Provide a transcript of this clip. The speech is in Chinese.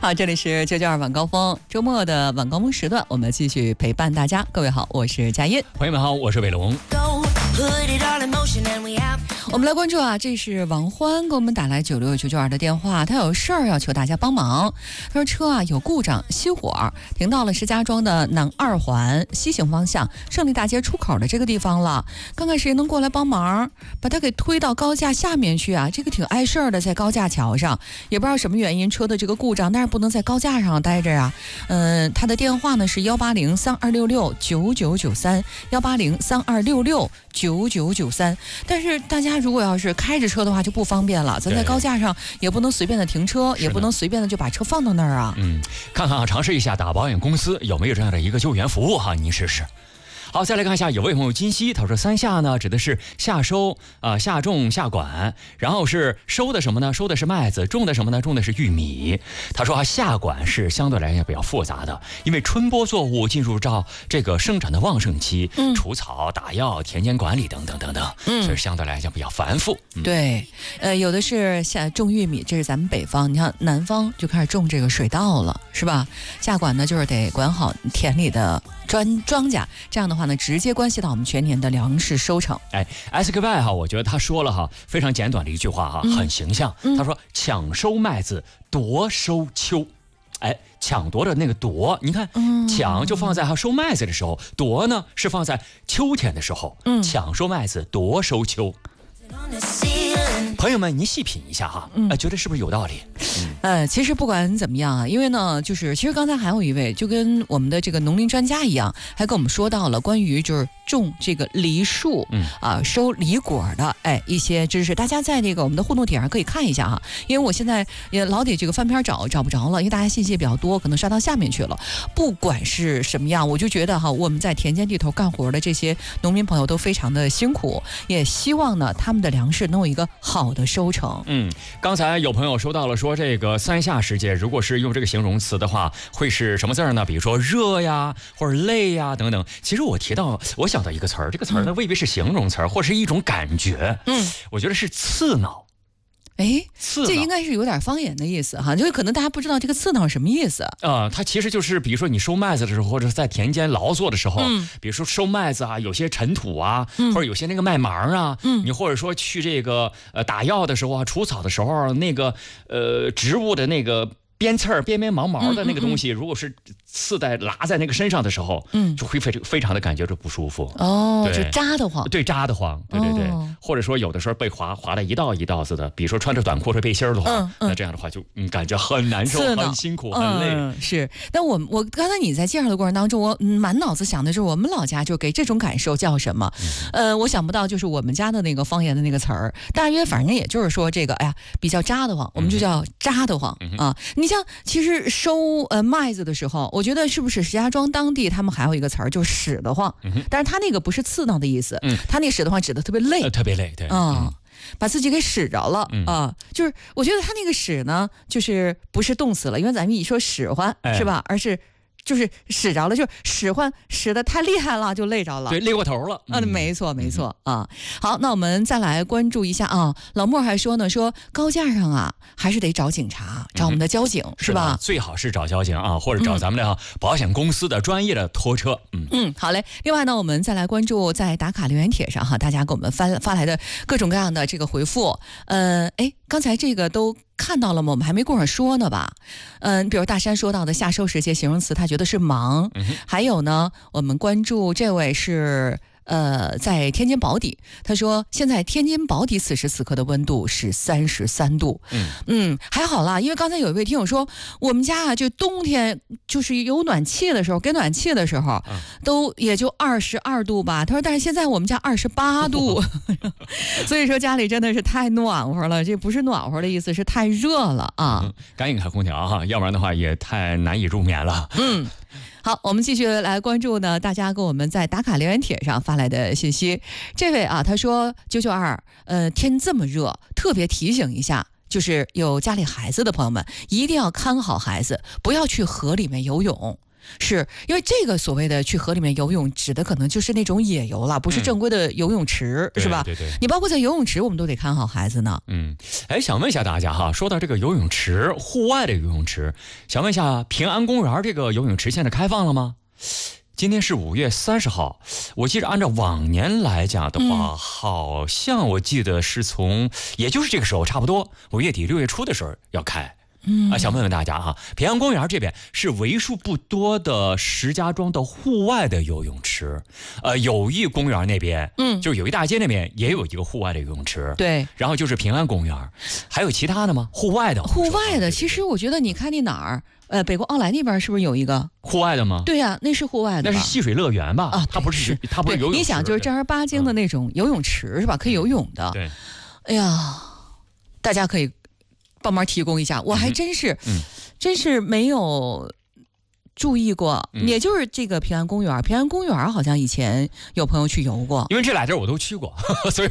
好，这里是992晚高峰，周末的晚高峰时段，我们继续陪伴大家。各位好，我是佳音。 朋友们好，我是伟龙。 我们来关注啊，这是王欢给我们打来96992的电话，他有事儿要求大家帮忙。他说车啊有故障熄火，停到了石家庄的南2环西行方向胜利大街出口的这个地方了，看看谁能过来帮忙，把他给推到高架下面去啊！这个挺碍事儿的，在高架桥上，也不知道什么原因车的这个故障，但是不能在高架上待着啊。他的电话呢是18032669993，18032669993。但是大家如果要是开着车的话就不方便了，咱在高架上也不能随便的停车，也不能随便的就把车放到那儿啊。 看看啊，尝试一下打保险公司有没有这样的一个救援服务哈，您试试。好，再来看一下，有位朋友金熙，他说三下呢指的是下收下种下管，然后是收的什么呢？收的是麦子，种的什么呢？种的是玉米。他说下管是相对来讲比较复杂的，因为春播作物进入到这个生长的旺盛期，除草、打药、田间管理等等等等，所以相对来讲比较繁复。 对，有的是种玉米，这是咱们北方，你看南方就开始种这个水稻了，是吧？下管呢就是得管好田里的庄稼，这样的话呢，直接关系到我们全年的粮食收成。 SKY 哈，我觉得他说了哈，非常简短的一句话哈，很形象。他说抢收麦子，夺收秋。抢夺的那个夺，你看，抢就放在收麦子的时候，夺呢是放在秋天的时候。抢收麦子，夺收秋。朋友们，您细品一下哈，觉得是不是有道理？ 其实不管怎么样啊，因为呢，就是其实刚才还有一位就跟我们的这个农林专家一样，还跟我们说到了关于就是种这个梨树，收梨果的一些知识，大家在这个我们的互动帖上可以看一下哈，因为我现在也老得这个翻篇找不着了，因为大家信息比较多，可能刷到下面去了。不管是什么样，我就觉得哈，我们在田间地头干活的这些农民朋友都非常的辛苦，也希望呢他们的粮食能有一个好的收成。 刚才有朋友说到了说这个三下时节，如果是用这个形容词的话，会是什么字呢？比如说热呀，或者累呀等等。其实我想到一个词儿，这个词儿呢未必是形容词儿，或是一种感觉。我觉得是刺挠。 这应该是有点方言的意思哈，就是可能大家不知道这个刺挠什么意思它其实就是比如说你收麦子的时候，或者在田间劳作的时候，比如说收麦子啊，有些尘土啊，或者有些那个麦芒啊，你或者说去这个打药的时候啊，除草的时候，那个植物的那个边刺儿、边毛毛的那个东西，如果是拉在那个身上的时候，就会非常的感觉着不舒服。 就扎得慌。 对，扎得慌。对。或者说有的时候被划的一道一道似的，比如说穿着短裤或者背心的话，那这样的话就感觉很难受、很辛苦、很累。 是。但我刚才你在介绍的过程当中，我满脑子想的是我们老家就给这种感受叫什么？我想不到就是我们家的那个方言的那个词儿，大约反正也就是说这个比较扎得慌，我们就叫扎得慌啊。你像其实收麦子的时候，我觉得是不是石家庄当地他们还有一个词儿，就是使得慌，但是他那个不是刺挠的意思，他那使得慌指的特别累， 特别累，对， 把自己给使着了就是我觉得他那个使呢，就是不是动词了，因为咱们一说使唤是吧，而是就是使着了，就使唤使得太厉害了，就累着了， 对，累过头了。 没错啊。好，那我们再来关注一下啊。老莫还说呢，说高架上啊，还是得找警察，找我们的交警，是吧？ 最好是找交警啊，或者找咱们的保险公司的专业的拖车。 好嘞。另外呢，我们再来关注在打卡留言帖上哈，大家给我们发来的各种各样的这个回复。刚才这个都看到了吗？我们还没过会儿说呢吧？比如大山说到的夏收时节形容词，他觉得是忙。还有呢，我们关注这位是在天津宝坻，他说现在天津宝坻此时此刻的温度是33度。还好啦，因为刚才有一位听友说，我们家就冬天就是有暖气的时候，给暖气的时候，都也就22度吧。他说，但是现在我们家28度，所以说家里真的是太暖和了。这不是暖和的意思，是太热了啊！ 赶紧开空调哈，要不然的话也太难以入眠了。 好，我们继续来关注呢，大家给我们在打卡留言帖上发来的信息。这位啊，他说992，天这么热，特别提醒一下，就是有家里孩子的朋友们，一定要看好孩子，不要去河里面游泳。 是因为这个所谓的去河里面游泳，指的可能就是那种野游了，不是正规的游泳池，是吧？ 对对。 你包括在游泳池，我们都得看好孩子呢。 想问一下大家哈，说到这个游泳池，户外的游泳池，想问一下平安公园这个游泳池现在开放了吗？今天是5月30号，我记得按照往年来讲的话，好像我记得是从也就是这个时候，差不多5月底6月初的时候要开。想问问大家哈，平安公园这边是为数不多的石家庄的户外的游泳池，友谊公园那边，就是友谊大街那边也有一个户外的游泳池， 对， 然后就是平安公园，还有其他的吗？户外的， 其实我觉得你看那哪儿，北国奥莱那边是不是有一个户外的吗？ 对呀，那是户外的， 那是戏水乐园吧？ 啊， 它不是游泳池。 你想就是正儿八经的那种游泳池是吧？可以游泳的。 对， 哎呀，大家可以帮忙提供一下，我还真是，真是没有注意过，也就是这个平安公园好像以前有朋友去游过， 因为这俩地儿我都去过，所以